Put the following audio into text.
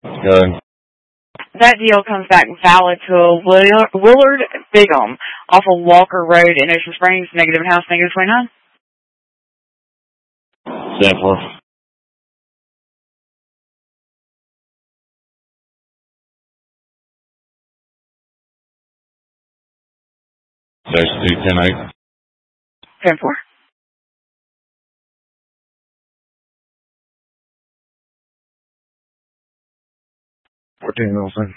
Good. That deal comes back valid to Willard Bigham off of Walker Road in Ocean Springs, negative in house, negative 29. Stand for. Dash 210-8. 10-4. Wilson.